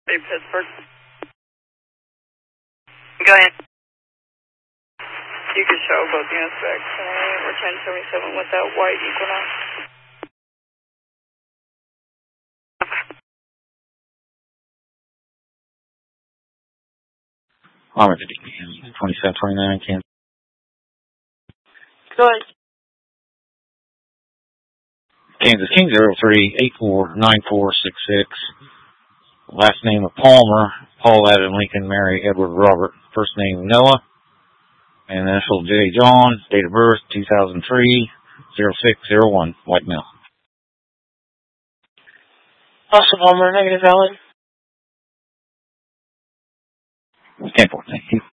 Pittsburgh. Go ahead. You can show both units back. We're 1077 with that white Equinox. Armor 2729, Kansas. Go ahead. Kansas King 03849466. Last name of Palmer, Paul Adam Lincoln, Mary Edward Robert. First name Noah. And initial J. John. Date of birth 2003 0601. White male. Awesome, Palmer. Negative valid. 10-4. Thank you.